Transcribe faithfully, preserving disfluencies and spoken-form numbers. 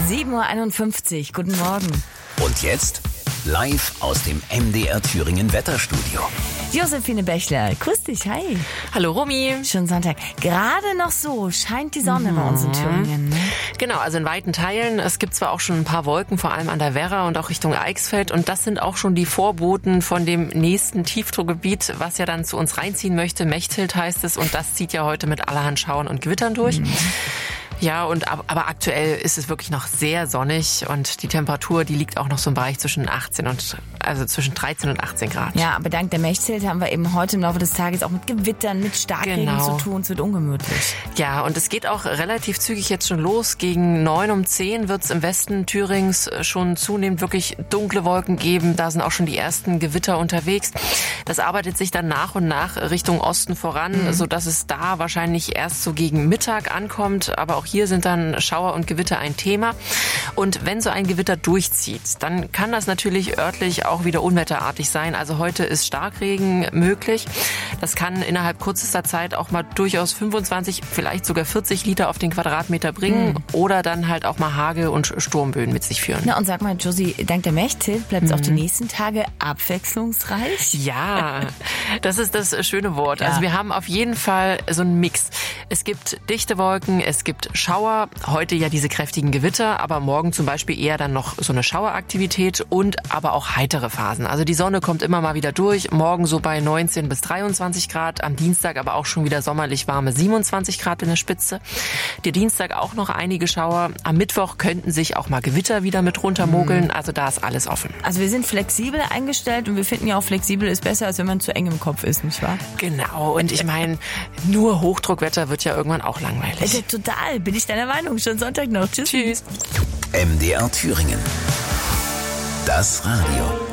sieben Uhr einundfünfzig. Guten Morgen. Und jetzt live aus dem M D R Thüringen Wetterstudio. Josephine Bächler, grüß dich, hi. Hallo Romy. Schon Sonntag. Gerade noch so scheint die Sonne mhm. bei uns in Thüringen. Ne? Genau, also in weiten Teilen. Es gibt zwar auch schon ein paar Wolken, vor allem an der Werra und auch Richtung Eichsfeld. Und das sind auch schon die Vorboten von dem nächsten Tiefdruckgebiet, was ja dann zu uns reinziehen möchte. Mechthild heißt es. Und das zieht ja heute mit allerhand Schauern und Gewittern durch. Mhm. Ja, und aber aktuell ist es wirklich noch sehr sonnig und die Temperatur, die liegt auch noch so im Bereich zwischen achtzehn und also zwischen dreizehn und achtzehn Grad. Ja, aber dank der Mechthild haben wir eben heute im Laufe des Tages auch mit Gewittern, mit Starkregen genau. zu tun. Es wird ungemütlich. Ja, und es geht auch relativ zügig jetzt schon los. Gegen neun um zehn wird es im Westen Thürings schon zunehmend wirklich dunkle Wolken geben. Da sind auch schon die ersten Gewitter unterwegs. Das arbeitet sich dann nach und nach Richtung Osten voran, mhm. sodass es da wahrscheinlich erst so gegen Mittag ankommt. Aber auch hier sind dann Schauer und Gewitter ein Thema. Und wenn so ein Gewitter durchzieht, dann kann das natürlich örtlich auch wieder unwetterartig sein. Also heute ist Starkregen möglich. Das kann innerhalb kürzester Zeit auch mal durchaus fünfundzwanzig, vielleicht sogar vierzig Liter auf den Quadratmeter bringen mhm. oder dann halt auch mal Hagel und Sturmböen mit sich führen. Na und sag mal, Josie, dank der Mechthild bleibt es mhm. auch die nächsten Tage abwechslungsreich? Ja, das ist das schöne Wort. Ja. Also wir haben auf jeden Fall so einen Mix. Es gibt dichte Wolken, es gibt Schauer, heute ja diese kräftigen Gewitter, aber morgen zum Beispiel eher dann noch so eine Schaueraktivität und aber auch heitere Phasen. Also die Sonne kommt immer mal wieder durch, morgen so bei neunzehn bis dreiundzwanzig Grad, am Dienstag aber auch schon wieder sommerlich warme siebenundzwanzig Grad in der Spitze. Der Dienstag auch noch einige Schauer, am Mittwoch könnten sich auch mal Gewitter wieder mit runtermogeln, also da ist alles offen. Also wir sind flexibel eingestellt und wir finden ja auch, flexibel ist besser, als wenn man zu eng im Kopf ist, nicht wahr? Genau, und ich meine, nur Hochdruckwetter wird ja irgendwann auch langweilig. Ja, total, bin ich deiner Meinung. Schon Sonntag noch. Tschüss. Tschüss. M D R Thüringen. Das Radio.